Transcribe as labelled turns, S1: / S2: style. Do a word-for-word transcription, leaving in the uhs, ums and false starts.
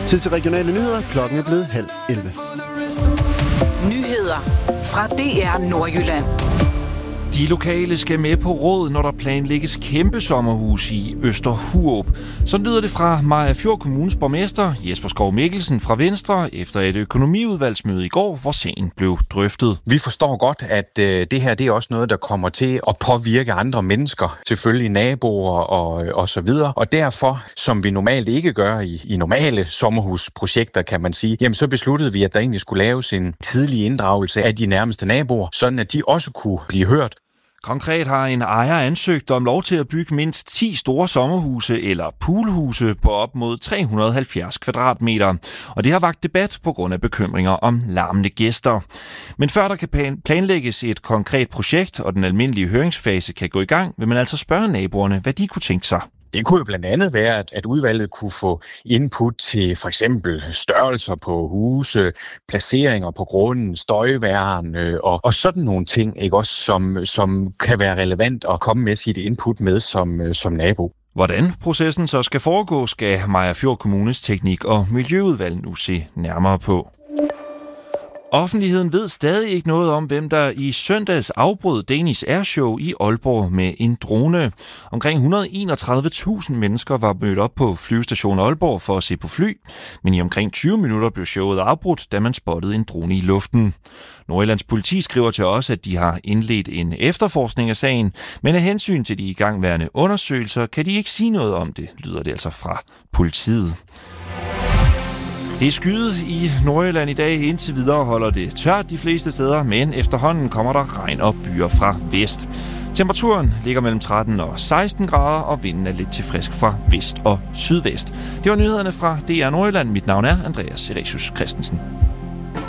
S1: Tid til regionale nyheder. Klokken er blevet halv elleve.
S2: Nyheder fra D R Nordjylland.
S3: De lokale skal med på råd, når der planlægges kæmpe sommerhus i Øster Hurup. Sådan lyder det fra Mariagerfjord Kommunes borgmester Jesper Skov Mikkelsen fra Venstre efter et økonomiudvalgsmøde i går, hvor sagen blev drøftet.
S4: Vi forstår godt, at øh, det her det er også noget, der kommer til at påvirke andre mennesker, selvfølgelig naboer og, og så videre. Og derfor, som vi normalt ikke gør i, i normale sommerhusprojekter, kan man sige, jamen så besluttede vi, at der egentlig skulle laves en tidlig inddragelse af de nærmeste naboer, sådan at de også kunne blive hørt.
S3: Konkret har en ejer ansøgt om lov til at bygge mindst ti store sommerhuse eller poolhuse på op mod tre hundrede og halvfjerds kvadratmeter. Og det har vakt debat på grund af bekymringer om larmende gæster. Men før der kan planlægges et konkret projekt, og den almindelige høringsfase kan gå i gang, vil man altså spørge naboerne, hvad de kunne tænke sig.
S4: Det kunne jo blandt andet være, at, at udvalget kunne få input til for eksempel størrelser på huse, placeringer på grunden, støjværn øh, og, og sådan nogle ting, ikke også, som, som kan være relevant at komme med sit input med som, øh, som nabo.
S3: Hvordan processen så skal foregå, skal Mariagerfjord Kommunes teknik- og miljøudvalg nu se nærmere på. Offentligheden ved stadig ikke noget om, hvem der i søndags afbrød Danish Airshow i Aalborg med en drone. Omkring et hundrede og enogtredive tusind mennesker var mødt op på flyvestationen Aalborg for at se på fly, men i omkring tyve minutter blev showet afbrudt, da man spottede en drone i luften. Nordjyllands politi skriver til os, at de har indledt en efterforskning af sagen, men af hensyn til de igangværende undersøgelser kan de ikke sige noget om det, lyder det altså fra politiet. Det er skyet i Nordjylland i dag. Indtil videre holder det tørt de fleste steder, men efterhånden kommer der regn og byer fra vest. Temperaturen ligger mellem tretten og seksten grader, og vinden er lidt til frisk fra vest og sydvest. Det var nyhederne fra D R Nordjylland. Mit navn er Andreas Ericius Christensen.